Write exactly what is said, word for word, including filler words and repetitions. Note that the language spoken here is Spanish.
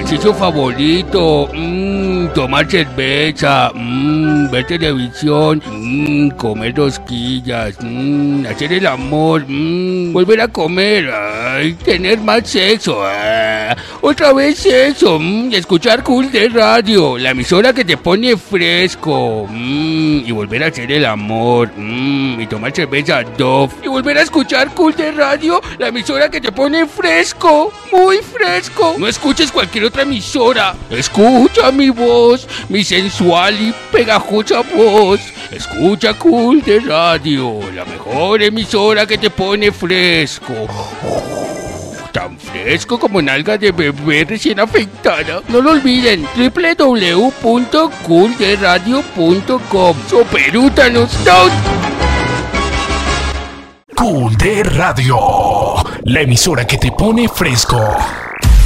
ejercicio favorito, mmm, tomar cerveza, mmm, ver televisión, mmm, comer rosquillas, mmm, hacer el amor, mmm, volver a comer, ay, tener más sexo, ah, otra vez eso, mmm, escuchar Cool de Radio, la emisora que te pone fresco, mmm, y volver a hacer el amor, mmm, y tomar cerveza Dove, y volver a escuchar Cool de Radio, la emisora que te pone fresco, muy fresco. No escuches cualquier otra emisora, escucha mi voz, mi sensual y pegajosa voz. Escucha Cool de Radio, la mejor emisora que te pone fresco. Tan fresco como nalga de bebé recién afeitada. No lo olviden, doble u doble u doble u punto cool de radio punto com. ¡Soperútanos! ¡No! Cool de Radio, la emisora que te pone fresco.